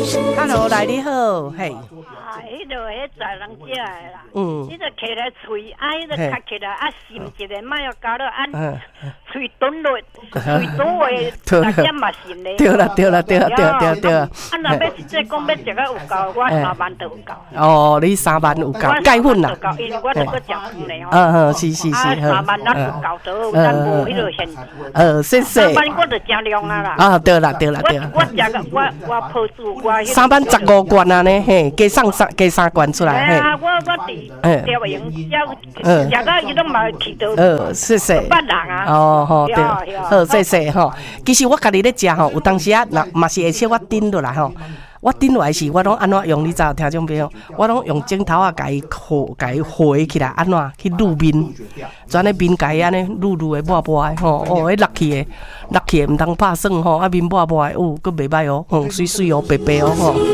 Hello， 来你好，嘿。 迄落迄在人食的啦，你就摕来喙，迄就卡起来，擤一个，莫要搞到喙蹲落，喙堵的，大家嘛擤咧。 对啦。若要即讲要食个有够，我3万就有够。哦，你3万有够，钙粉啦。因为我著搁食饭咧吼。是。3万咱有够倒，咱无迄落限制。谢谢。3万我著食量啊啦。对啦。我食个我抱住我。3万15罐啊呢，嘿，加3罐出来。我伫调营食到伊拢嘛去到。谢谢。8人啊。哦，对，好，谢谢吼。其实我家己咧食吼，有当时啊，嘛是会切我顶落来吼。我顶落来时，我拢安怎用？你知道听众朋友，我拢用镜头啊，甲伊和起来，安怎去撸面，全咧面甲伊安尼撸的抹的吼。迄落去的，毋通拍算吼，面抹的，佫袂歹哦，水水哦，白白哦吼。